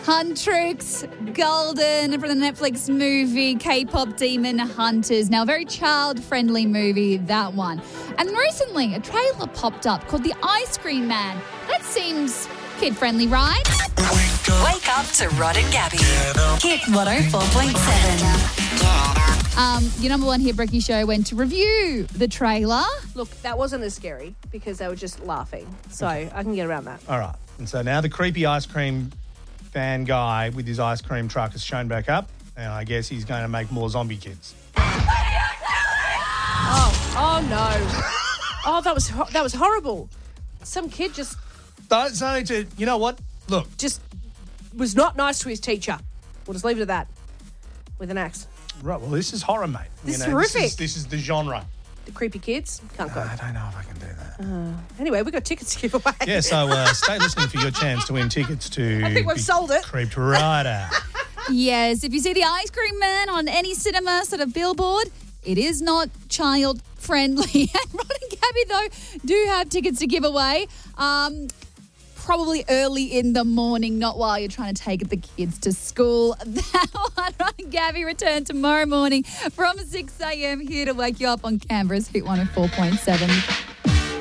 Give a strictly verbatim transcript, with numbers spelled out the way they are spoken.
Huntrix Golden from the Netflix movie K-pop Demon Hunters. Now, a very child-friendly movie, that one. And recently, a trailer popped up called The Ice Cream Man. That seems kid-friendly, right? Wake up to Rod and Gabby. Hit one oh four point seven. Um, your number one hit Brekkie show went to review the trailer. Look, that wasn't as scary because they were just laughing. So I can get around that. All right. And so now the creepy ice cream fan guy with his ice cream truck has shown back up, and I guess he's going to make more zombie kids. Oh, oh no. Oh, that was ho- that was horrible. Some kid just Don't say to, you know what? Look. just was not nice to his teacher. We'll just leave it at that. With an axe. Right, well, this is horror, mate. This you is know, horrific. This is, this is the genre. The creepy kids can't go. I don't know if I can do that. Anyway, we've got tickets to give away. Yeah, so uh, stay listening for your chance to win tickets to... I think we've be sold it. Creeped right out. Yes, if you see the Ice Cream Man on any cinema sort of billboard, it is not child-friendly. And Rod and Gabby, though, do have tickets to give away. Um... Probably early in the morning, not while you're trying to take the kids to school. That one, Rod and Gabby return tomorrow morning from six a.m. here to wake you up on Canberra's Hit one oh four point seven.